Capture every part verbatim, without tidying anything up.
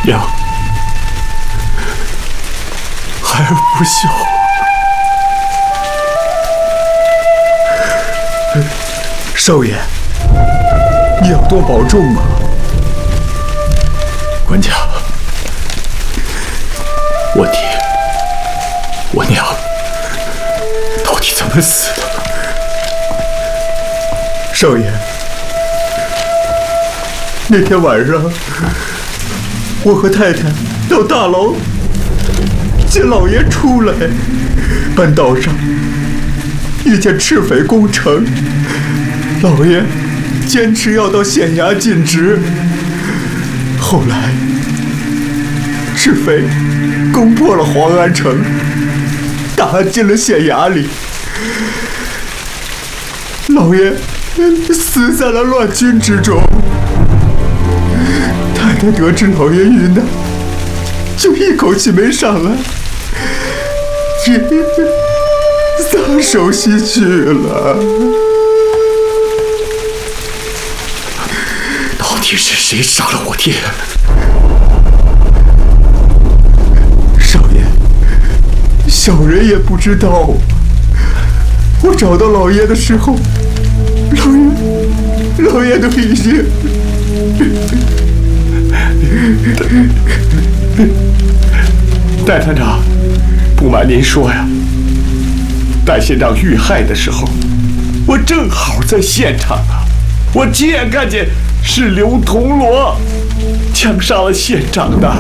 娘，孩儿不孝。 少爷，你要多保重啊！ 官家，我爹、我娘到底怎么死的？ 少爷，那天晚上，我和太太到大牢见老爷出来，半道上遇见赤匪攻城，老爷坚持要到县衙尽职。后来，赤匪攻破了黄安城，打进了县衙里，老爷死在了乱军之中。太太得知老爷遇难，就一口气没上来，丧手西去了。 到底是谁杀了我爹？ 少爷，小人也不知道。我找到老爷的时候，老爷，老爷都已经…… 戴探长，不瞒您说呀，戴县长遇害的时候，我正好在现场啊，我亲眼看见是刘铜锣枪杀了县长的。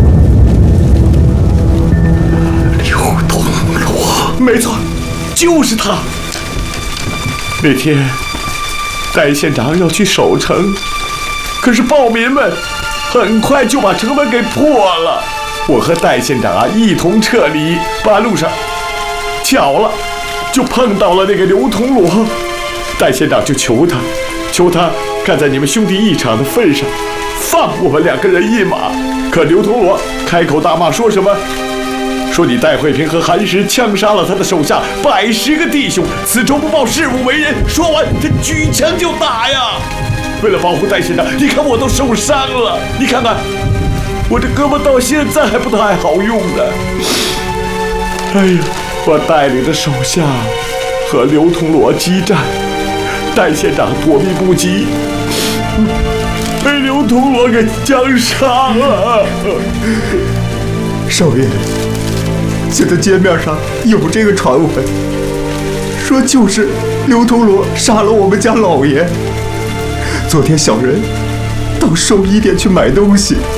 刘铜锣，没错，就是他。那天戴县长要去守城，可是暴民们很快就把城门给破了。我和戴县长啊一同撤离，半路上巧了就碰到了那个刘铜锣。戴县长就求他，求他看在你们兄弟一场的份上，放我们两个人一马。可刘铜锣开口大骂，说什么？说你戴慧平和韩石枪杀了他的手下百十个弟兄，此仇不报，誓不为人。说完，他举枪就打呀！为了保护戴县长，你看我都受伤了，你看看。我这胳膊到现在还不太好用呢。哎呀，我带领着手下和刘铜锣激战，戴县长躲避不及，被刘铜锣给枪杀了。 少爷，现在街面上有这个传闻，说就是刘铜锣杀了我们家老爷。昨天小人到寿衣店去买东西，